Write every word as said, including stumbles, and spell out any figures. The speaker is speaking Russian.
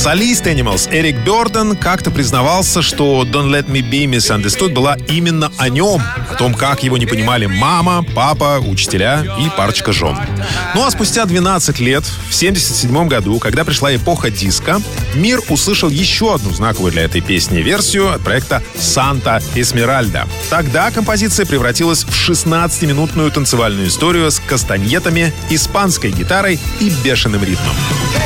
Солист Animals Эрик Бёрден как-то признавался, что «Don't Let Me Be Misunderstood» была именно о нем, о том, как его не понимали мама, папа, учителя и парочка жен. Ну а спустя двенадцать лет, в семьдесят седьмом году, когда пришла эпоха диска, мир услышал еще одну знаковую для этой песни версию от проекта «Санта Эсмеральда». Тогда композиция превратилась в шестнадцатиминутную танцевальную историю с кастаньетами, испанской гитарой и бешеным ритмом.